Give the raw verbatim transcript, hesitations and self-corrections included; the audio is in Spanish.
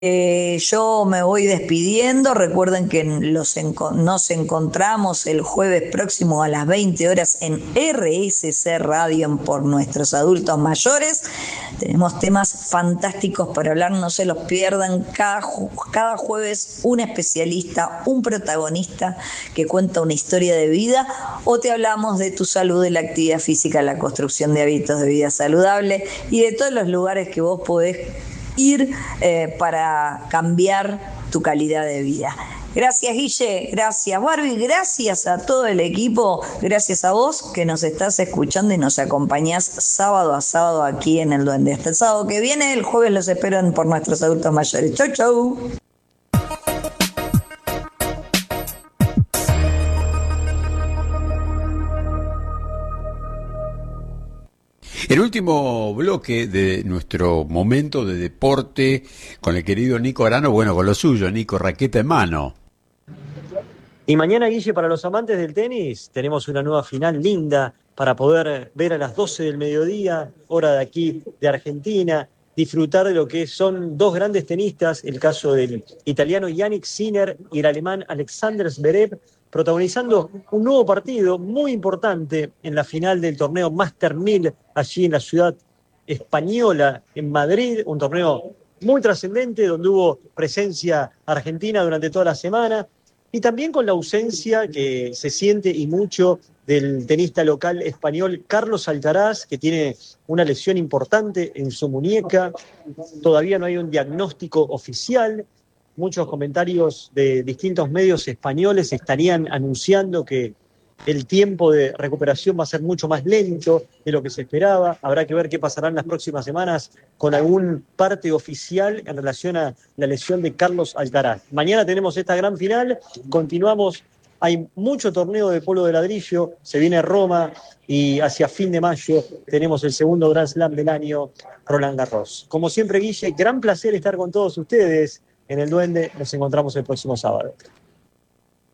Eh, yo me voy despidiendo. Recuerden que los enco- nos encontramos el jueves próximo a las veinte horas en R S C Radio en Por Nuestros Adultos Mayores. Tenemos temas fantásticos para hablar, no se los pierdan. Cada, ju- cada jueves un especialista, un protagonista que cuenta una historia de vida, o te hablamos de tu salud, de la actividad física, la construcción de hábitos de vida saludable y de todos los lugares que vos podés ir eh, para cambiar tu calidad de vida. Gracias, Guille, gracias, Barbie, gracias a todo el equipo, gracias a vos que nos estás escuchando y nos acompañás sábado a sábado aquí en El Duende. Hasta el sábado que viene, el jueves los esperan Por Nuestros Adultos Mayores. Chau, chau. El último bloque de nuestro momento de deporte con el querido Nico Arano, bueno, con lo suyo, Nico, raqueta en mano. Y mañana, Guille, para los amantes del tenis, tenemos una nueva final linda para poder ver a las doce del mediodía, hora de aquí de Argentina, disfrutar de lo que son dos grandes tenistas, el caso del italiano Yannick Sinner y el alemán Alexander Zverev, protagonizando un nuevo partido muy importante en la final del torneo Master mil, allí en la ciudad española, en Madrid, un torneo muy trascendente donde hubo presencia argentina durante toda la semana, y también con la ausencia que se siente y mucho del tenista local español Carlos Alcaraz, que tiene una lesión importante en su muñeca. Todavía no hay un diagnóstico oficial. Muchos comentarios de distintos medios españoles estarían anunciando que el tiempo de recuperación va a ser mucho más lento de lo que se esperaba. Habrá que ver qué pasará en las próximas semanas con algún parte oficial en relación a la lesión de Carlos Alcaraz. Mañana tenemos esta gran final, continuamos, hay mucho torneo de polo de ladrillo, se viene Roma y hacia fin de mayo tenemos el segundo Grand Slam del año, Roland Garros. Como siempre, Guille, gran placer estar con todos ustedes en El Duende, nos encontramos el próximo sábado.